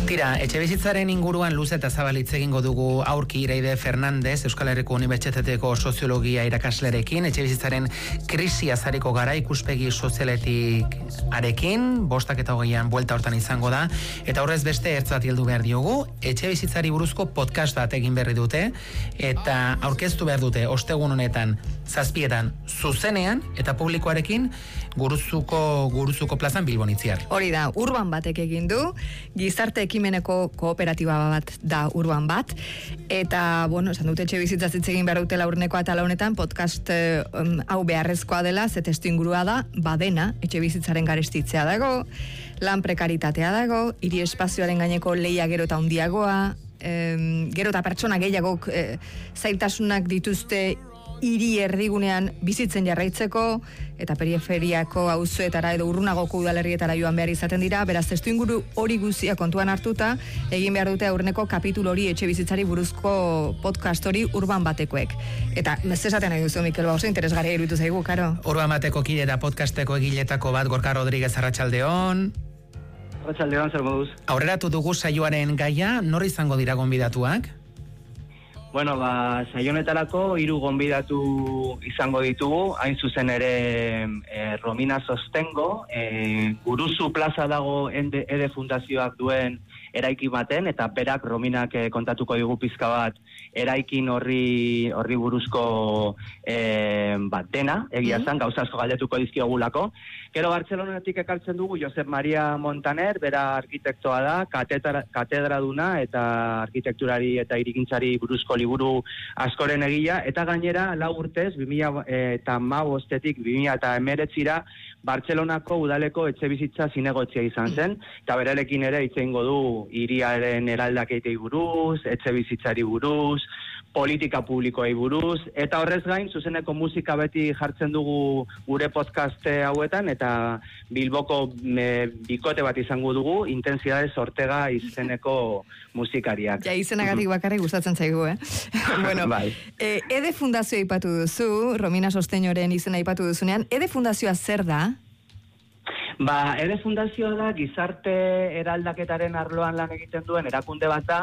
Tira, etxebizitzaren inguruan luze eta zabalitz egingo dugu aurki Iraide Fernandez, Euskal Herriko Unibertsitateko soziologia irakaslerekin, etxebizitzaren krisia zariko gara ikuspegi sozialetik arekin, 5:20 buelta hortan izango da, eta horrez beste ertz bat heldu behar diogu, etxebizitzari buruzko podcast bat egin berri dute, eta aurkeztu behar dute ostegun honetan, 7:00 zuzenean, eta publikoarekin Guruzuko plazan Bilbon Itziar. Hori da, Urban batek egin du, gizarte ekimeneko kooperatiba bat da Urban bat, eta, esan dute etxebizitzaz hitz egin behar dutela urneko atala honetan, podcast hau beharrezkoa dela, ze testu ingurua da, badena, etxebizitzaren garestitzea dago, lan prekaritatea dago, hiri espazioaren gaineko lehia gero eta handiagoa, gero eta pertsona gehiagok zailtasunak dituzte hiri erdigunean bizitzen jarraitzeko, eta periferiako auzoetara edo urrunagoko udalerrietara joan behar izaten dira, beraz testu inguru hori guztia kontuan hartuta, egin behar dute aurreneko kapitulu hori etxebizitzari buruzko podcast hori Urban batekoek. Eta esaten nahi duzu, Mikel, oso interesgarria iruditu zaigu, karo. Urban bateko kide eta podcasteko egiletako bat, Gorka Rodríguez, arratsaldeon. Arratsaldeon, zer moduz? Aurreratu dugu saioaren gaia, nor izango dira gonbidatuak? Saionetarako 3 gonbidatu izango ditugu, hain zuzen ere Romina Sostengo, Guruzu plaza dago EDE Fundazioak duen eraikin baten, eta berak Rominak kontatuko digu pizka bat eraikin horri buruzko dena, egia zan, gauza asko galdetuko dizkiogulako. Gero Bartzelonatik ekartzen dugu Josep Maria Montaner, bera arkitektoa da, katedraduna eta arkitekturari eta hirigintzari buruzko liburu askoren egila, eta gainera 4 urtez, 2015-etik 2019 Bartzelonako udaleko etxebizitza zinegotzia izan zen, eta berarekin ere hitz egingo du hiriaren eraldaketei buruz, etxebizitzari buruz, politika publikoei buruz, eta horrez gain, zuzeneko musika beti jartzen dugu gure podcast hauetan, eta Bilboko bikote bat izango dugu, Intensidades Ortega izeneko musikariak. Ja, izenagatik bakarrik gustatzen zaigu, Bai. EDE Fundazioa aipatu duzu, Romina Sosteñoren izena aipatu duzunean, EDE Fundazioa zer da? EDE Fundazioa da gizarte eraldaketaren arloan lan egiten duen erakunde bat da,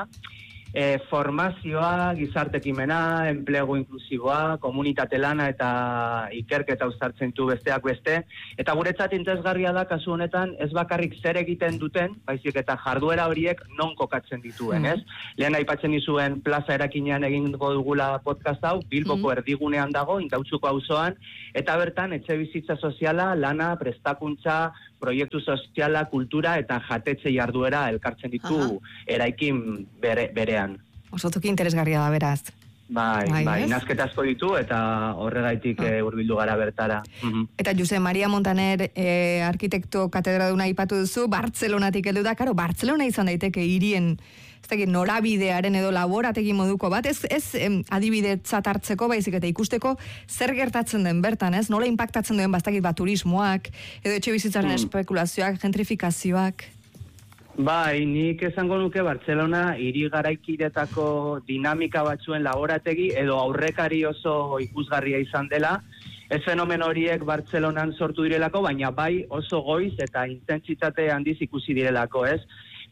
formazioa, gizarte ekimena, enplegu inklusiboa, komunitate lana eta ikerketa uztartzen du besteak beste, eta guretzat interesgarria da kasu honetan ez bakarrik zer egiten duten, baizik eta jarduera horiek non kokatzen dituen, ez? Lehen aipatzen dizuen plaza erakinean egingo dugula podcast hau, Bilboko erdigunean dago, Inkautzuko auzoan, eta bertan etxebizitza soziala, lana, prestakuntza, proiektu soziala, kultura eta jatetxe jarduera elkartzen ditu eraikin berean. Oso toki interesgarria da, beraz. Bai, nazketa asko ditu eta horregaitik hurbildu gara bertara. Eta Josep Maria Montaner arkitekto katedraduna aipatu duzu, Bartzelonatik heldu da, karo, Bartzelona izan daiteke hirien norabidearen edo laborategi moduko bat, ez adibidetzat hartzeko, baizik eta ikusteko zer gertatzen den bertan, ez? Nola impactatzen duen bastakit bat turismoak, edo etxebizitzaren espekulazioak, gentrifikazioak? Bai, nik esango nuke Bartzelona hiri garaikiretako dinamika batzuen laborategi edo aurrekari oso ikusgarria izan dela. Ez fenomen horiek Bartzelonan sortu direlako, baina bai oso goiz eta intentsitate handiz ikusi direlako, ez?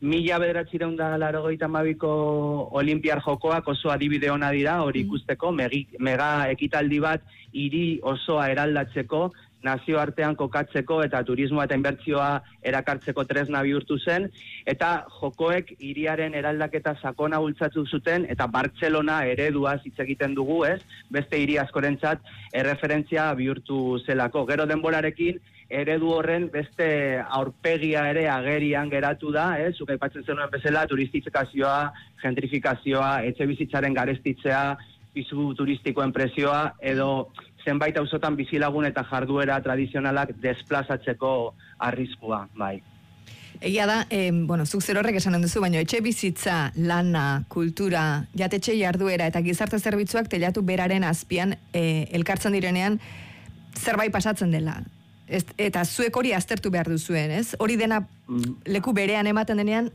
1982ko Olimpiar Jokoak oso adibide ona dira, hori ikusteko, mega ekitaldi bat hiri osoa eraldatzeko, nazioartean kokatzeko eta turismoa eta inbertsioa erakartzeko tresna bihurtu zen, eta jokoek hiriaren eraldaketa sakona bultzatu zuten, eta Bartzelona ereduaz hitz egiten dugu, ez? Beste hiri askorentzat erreferentzia bihurtu zelako. Gero denborarekin, eredu horren beste aurpegia ere agerian geratu da, zuk aipatzen zenuen bezala, turistifikazioa, gentrifikazioa, etxebizitzaren garestitzea, pisu turistikoen presioa, edo zenbait auzotan bizilagun eta jarduera tradizionalak desplazatzeko arriskua, bai. Egia da, zuk zer horrek esanen duzu, baina etxe bizitza, lana, kultura, jatetxe jarduera eta gizarte zerbitzuak telatu beraren azpian elkartzen direnean zerbait pasatzen dela. Eta zuek hori aztertu behar duzuen, ez? Hori dena leku berean ematen denean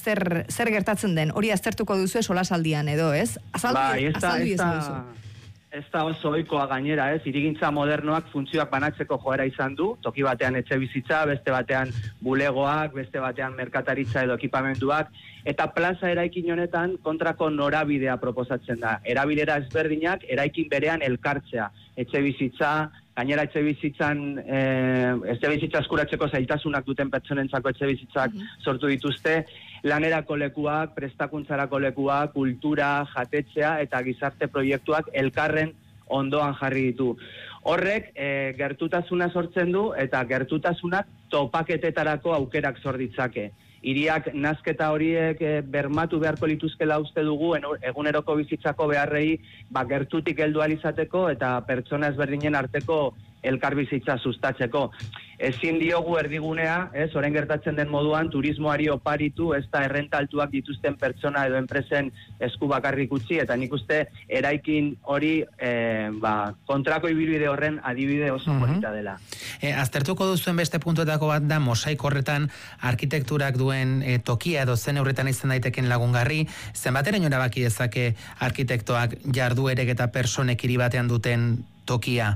zer gertatzen den, hori aztertuko duzue solasaldian edo, ez? Azaldu izaduzu. ez da oso ohikoa gainera, hirigintza modernoak funtzioak banatzeko joera izan du, toki batean etxebizitza, beste batean bulegoak, beste batean merkataritza edo ekipamenduak, eta plaza eraikin honetan kontrako norabidea proposatzen da. Erabilera ezberdinak eraikin berean elkartzea, etxebizitza, gainera etxebizitza eskuratzeko zailtasunak duten pertsonentzako etxebizitzak sortu dituzte, lanerako lekuak, prestakuntzarako lekuak, kultura, jatetzea eta gizarte proiektuak elkarren ondoan jarri ditu. Horrek gertutasuna sortzen du eta gertutasunak topaketetarako aukerak sor ditzake. Hiriak nazketa horiek bermatu beharko lituzkela uste dugu eguneroko bizitzako beharrei gertutik heldu ahal izateko eta pertsona ezberdinen arteko elkarbizitza sustatzeko. Ezin diogu erdigunea, orain gertatzen den moduan, turismoari oparitu, ez da errenta altuak dituzten pertsona edo enpresen esku bakarrik utzi, eta nik uste eraikin hori kontrako ibilbide horren adibide oso polita dela. Aztertuko duzuen beste puntuetako bat da, mosaik horretan arkitekturak duen tokia edo zen horretan izan daiteken lagungarri, zenbateren erabaki dezake arkitektoak jarduerek eta personek hiri batean duten tokia?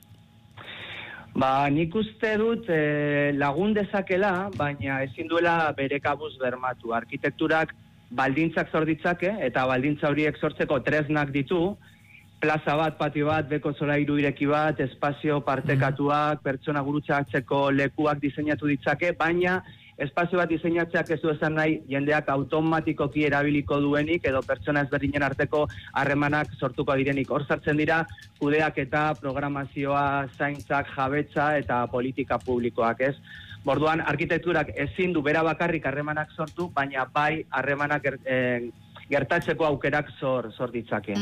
Nik uste dut lagun dezakela, baina ezin duela bere kabuz bermatu. Arkitekturak baldintzak sor ditzake, eta baldintza horiek sortzeko tresnak ditu, plaza bat, patio bat, beko solairu ireki bat, espazio partekatuak, pertsona gurutzatzeko lekuak diseinatu ditzake, baina espazio bat diseinatzeak ez du esan nahi jendeak automatikoki erabiliko duenik edo pertsona ezberdinen arteko harremanak sortuko direnik. Hor sartzen dira kudeaketa, programazioa, zaintzak, jabetza eta politika publikoak, ez? Orduan arkitekturak ezin du bera bakarrik harremanak sortu, baina bai harremanak gertatzeko aukerak sor ditzake.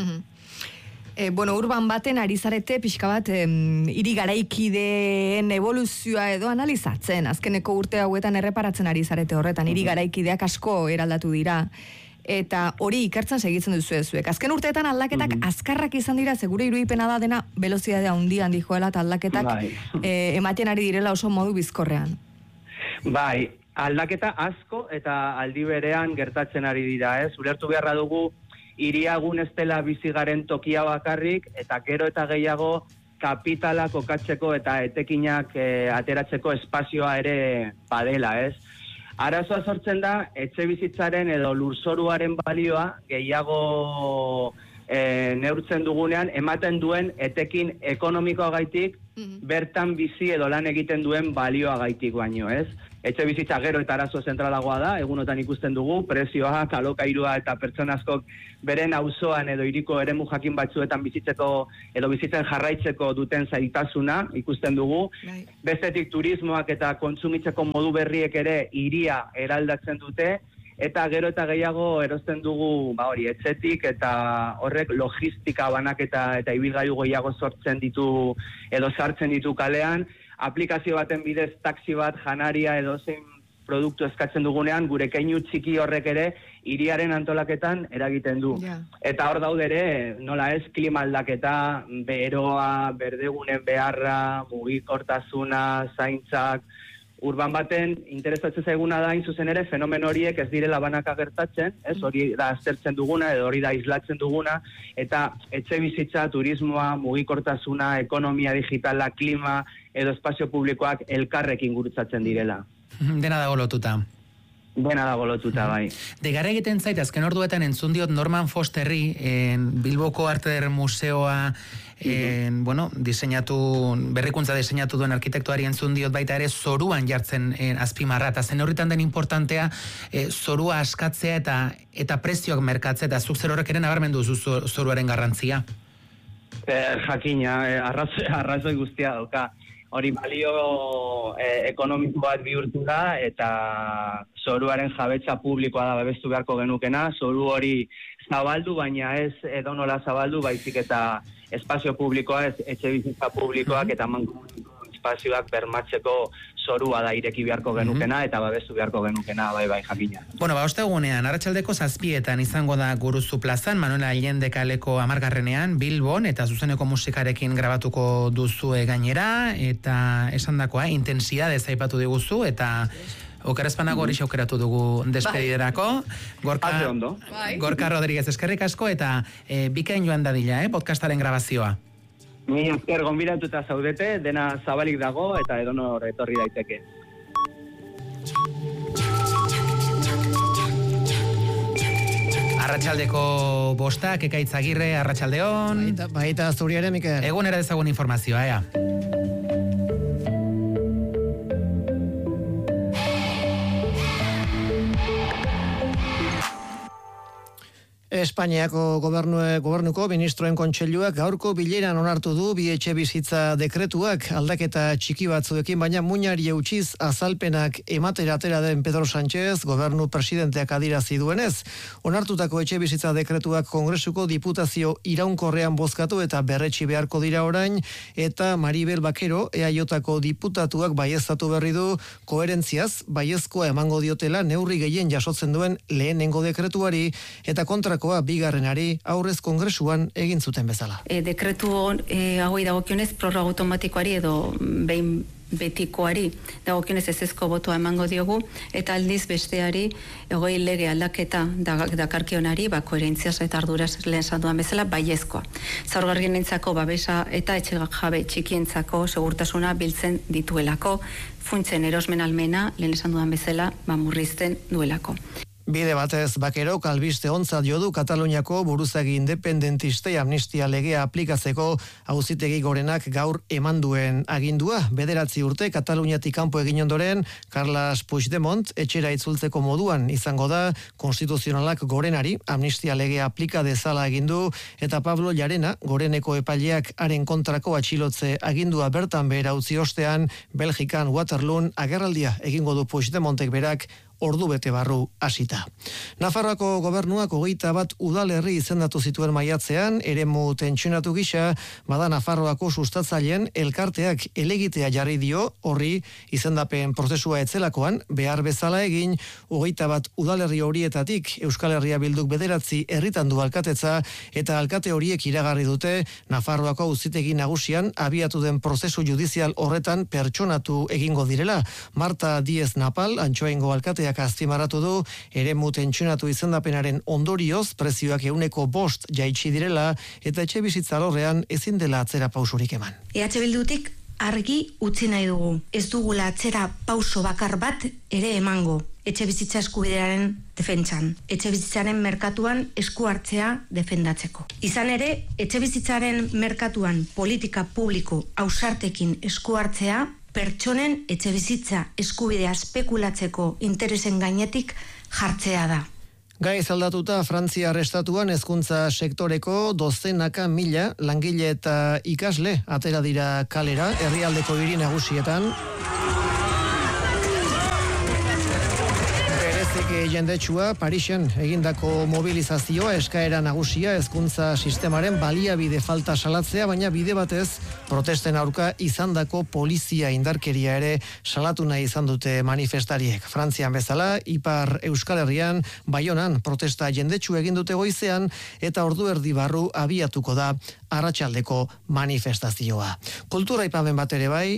Urban baten ari zarete pixka bat hiri garaikideen evoluzioa edo analizatzen. Azkeneko urte hauetan erreparatzen ari zarete horretan, hiri garaikideak asko eraldatu dira. Eta hori ikertzen segitzen duzuek. Azken urteetan aldaketak azkarrak izan dira, segure irudipena da dena veloziadea handian dijoela eta aldaketak ematen ari direla oso modu bizkorrean. Bai, aldaketa asko eta aldi berean gertatzen ari dira, ulertu beharra dugu hiriagun ez dela bizigaren tokia bakarrik, eta gero eta gehiago kapitala kokatzeko eta etekinak ateratzeko espazioa ere badela, Arazoa sortzen da, etxe bizitzaren edo lurzoruaren balioa gehiago neurtzen dugunean, ematen duen etekin ekonomikoagaitik, bertan bizi edo lan egiten duen balioagaitik baino, Etxe bizitza gero eta arazo zentralagoa da, egunotan ikusten dugu, prezioa, alokairua eta pertsona askok beren auzoan edo hiriko eremu jakin batzuetan bizitzeko edo bizitzen jarraitzeko duten zailtasuna ikusten dugu. Bestetik turismoak eta kontsumitzeko modu berriek ere hiria eraldatzen dute, eta gero eta gehiago erosten dugu etxetik eta horrek logistika banaketa eta ibilgailu gehiago sortzen ditu edo sartzen ditu kalean. Aplikazio baten bidez taxi bat, janaria edo zein produktu eskatzen dugunean, gure keinu txiki horrek ere hiriaren antolaketan eragiten du. Eta hor daude ere, nola ez, klima aldaketa, beroa, berdegunen beharra, mugikortasuna, zaintzak. Urban baten interesatzen zaiguna da hain zuzen ere fenomen horiek ez direla banaka gertatzen, hori da aztertzen duguna edo hori da islatzen duguna, eta etxe bizitza, turismoa, mugikortasuna, ekonomia digitala, klima edo espazio publikoak elkarrekin gurutzatzen direla. Dena dago lotuta. Dena dago lotuta, bai. Deigarra egiten zait, azken orduetan entzun diot Norman Fosterri, Bilboko Arte Eder Museoa berrikuntza diseinatu duen arkitektuari entzun diot baita ere zoruan jartzen azpimarra, eta zen horretan den importantea zorua askatzea eta prezioak merkatzea, eta zuk zer horrek ere nabarmendu duzu zoruaren garrantzia. Jakina, arrazoi guztia dauka. Hori balio ekonomiko bat bihurtu da, eta zoruaren jabetza publikoa da babestu beharko genukena. Zoru hori zabaldu, baina ez edonola zabaldu, baizik eta espazio publikoa, etxe bizitza publikoak eta mankomuniko espazioak bermatzeko zorua da ireki beharko genukena eta babestu beharko genukena, bai, jakina. Ostegunean, arratsaldeko 7:00 izango da Guruzu plazan, Manuel Allende kaleko 10. Bilbon, eta zuzeneko musikarekin grabatuko duzue gainera, eta esandakoa, intensidadez aipatu diguzu, eta Okerazpanago hori aukeratu dugu despediderako. Gorka Rodríguez, eskerrik asko, eta bikain joan dadila, podcastaren grabazioa. Ni esker gonbidatuta zaudete, dena zabalik dago, eta edonor etorri daiteke. Arratsaldeko 5, Ekaitz Agirre, arratsaldeon. Baita zuriare, Mikel. Egunera dezagun informazioa, ea. Espainiako gobernuko ministroen kontseiluak gaurko bileran onartu du bi etxebizitza dekretuak aldaketa txiki batzuekin, baina muinari eutxiz azalpenak ematera atera den Pedro Sánchez gobernu presidenteak adirazi duenez. Onartutako etxebizitza dekretuak Kongresuko Diputazio iraunkorrean bozkatu eta berretsi beharko dira orain, eta Maribel Bakero EAJko diputatuak baieztatu berri du koherentziaz baiezkoa emango diotela neurri gehien jasotzen duen lehenengo dekretuari, eta kontrakoa bigarrenari aurrez Kongresuan egin zuten bezala. Dekretu hauei dagokionez prorroga automatikoari edo behin betikoari dagokionez ezezko botoa emango diogu, eta aldiz besteari egoi lege aldaketa dakarkionari koherentziaz eta arduraz lehen sanduan bezala baiezkoa. Zaurgarrienentzako babesa eta etxegabe txikientzako segurtasuna biltzen dituelako, funtsen erosmen almena lehen sanduan bezala murrizten duelako. Bide batez Bakerok albiste ontzat jo du Kataluniako buruzagi independentistei amnistia legea aplikatzeko auzitegi gorenak gaur eman duen agindua. 9 urte Kataluniatik kanpo egin ondoren, Carles Puigdemont etxera itzultzeko moduan izango da, konstituzionalak gorenari amnistia legea aplika dezala agindu, eta Pablo Llarena, goreneko epaileak haren kontrako atxilotze agindua bertan behera utzi ostean, Belgikan Waterloon agerraldia egingo du Puigdemontek berak ordu bete barru hasita. Nafarroako gobernuak 21 udalerri izendatu zituen maiatzean, eremu tentsionatu gisa, bada Nafarroako sustatzaileen elkarteak elegitea jarri dio, horri izendapen prozesua etzelakoan, behar bezala egin, 21 udalerri horietatik Euskal Herria Bilduk 9 herritan du alkatetza, eta alkate horiek iragarri dute Nafarroako auzitegi nagusian abiatu den prozesu judizial horretan pertsonatu egingo direla. Marta Díez Napal, Antxoaingo alkatea azpimarratu du, eremu tentsionatu izendapenaren ondorioz prezioak 5% jaitsi direla, eta etxebizitza alorrean ezin dela atzera pausurik eman. EH Bildutik argi utzi nahi dugu. Ez dugula atzera pauso bakar bat ere emango etxebizitza eskubidearen defentsan. Etxebizitzaren merkatuan esku hartzea defendatzeko. Izan ere, etxebizitzaren merkatuan politika publiko ausartekin esku hartzea pertsonen etxebizitza eskubidea spekulatzeko interesen gainetik jartzea da. Gaiz aldatuta, Frantzia estatuan hezkuntza sektoreko 200.000 langile eta ikasle atera dira kalera, herrialdeko hiri nagusietan. Jendetsua Parisen egindako mobilizazioa eskaera nagusia hezkuntza sistemaren baliabide falta salatzea, baina bide batez protesten aurka izandako polizia indarkeria ere salatu nahi izan dute manifestariek. Frantzian bezala, Ipar Euskal Herrian, Baionan protesta jendetsu egin dute goizean, eta ordu erdi barru abiatuko da arratsaldeko manifestazioa. Kultura aipamen bat ere bai.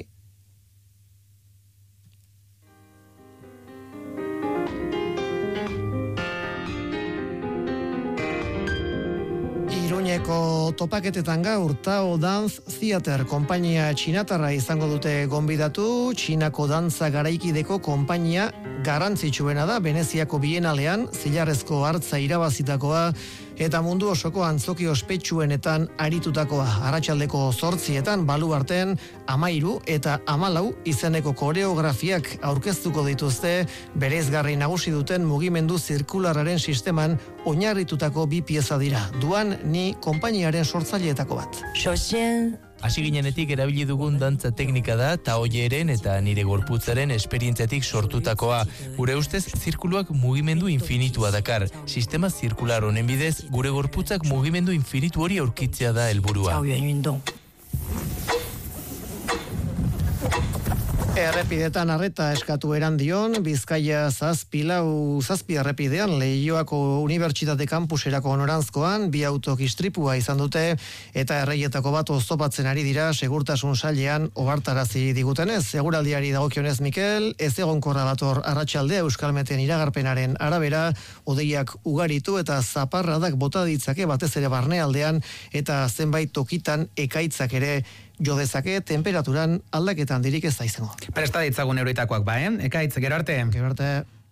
Iruñeko topaketetan gaur Tao Dance Theater konpainia txinatarra izango dute gonbidatu. Txinako dantza garaikideko konpainia garrantzitsuena da, Veneziako Bienalean zilarrezko hartza irabazitakoa, eta mundu osoko antzoki ospetsuenetan aritutakoa. Arratsaldeko 8 baluarten 13 eta 14 izeneko koreografiak aurkeztuko dituzte, bereizgarri nagusi duten mugimendu zirkularraren sisteman oinarritutako 2 pieza dira. Duan ni konpainiaren sortzaileetako bat. Hasi ginenetik erabili dugun dantza teknika da, taoieren eta nire gorputzaren esperientziatik sortutakoa. Gure ustez, zirkuluak mugimendu infinitua dakar. Sistema zirkular honen bidez, gure gorputzak mugimendu infinitu hori aurkitzea da helburua. Errepidetan arreta eskatu erandion, Bizkaia zazpi errepidean, Leioako Unibertsitate Kampuserako noranzkoan, bi autok istripua izan dute, eta erreietako bat oztopatzen ari dira segurtasun sailean ohartarazi digutenez. Seguraldiari dagokionez, Mikel, ez egonkorra bator arratsaldea Euskalmeten iragarpenaren arabera, hodeiak ugaritu eta zaparradak bota ditzake batez ere barnealdean, eta zenbait tokitan ekaitzak ere jo dezake, temperaturan aldaketan dirik ez da izango. Presta ditzagun euroitakoak ekaitz, gero arte. Gero arte.